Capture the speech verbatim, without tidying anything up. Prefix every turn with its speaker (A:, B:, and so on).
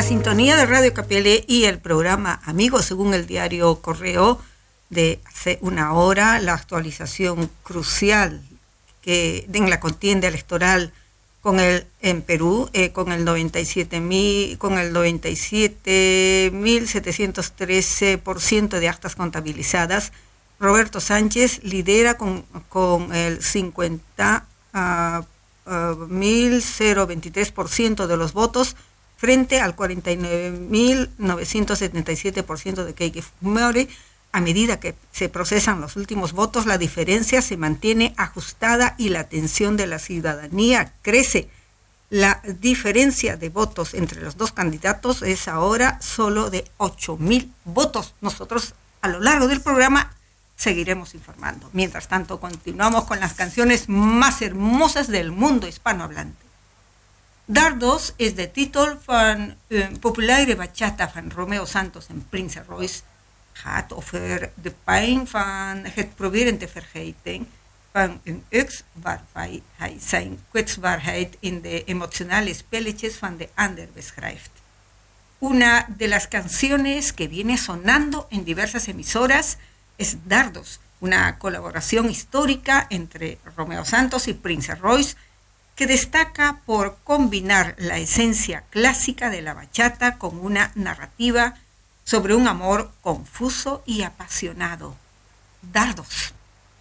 A: sintonía de Radio Capielé y el programa Amigos, según el diario Correo de hace una hora, la actualización crucial que en la contienda electoral con el en Perú, eh, con el noventa y siete mil setecientos trece por ciento de actas contabilizadas. Roberto Sánchez lidera con, con el cincuenta mil veintitrés por ciento de los votos frente al cuarenta y nueve mil novecientos setenta y siete por ciento de Keiko Fujimori. A medida que se procesan los últimos votos, la diferencia se mantiene ajustada y la atención de la ciudadanía crece. La diferencia de votos entre los dos candidatos es ahora solo de ocho mil votos. Nosotros a lo largo del programa seguiremos informando. Mientras tanto, continuamos con las canciones más hermosas del mundo hispanohablante. Dardos is de titel van een populaire bachata van Romeo Santos en Prince Royce. Gaat over de pijn van het proberen te vergeten van een ex waarbij hij zijn kwetsbaarheid in de emocionale spelletjes van de ander beschrijft. Una de las canciones que viene sonando en diversas emisoras es Dardos, una colaboración histórica entre Romeo Santos y Prince Royce, que destaca por combinar la esencia clásica de la bachata con una narrativa sobre un amor confuso y apasionado. Dardos.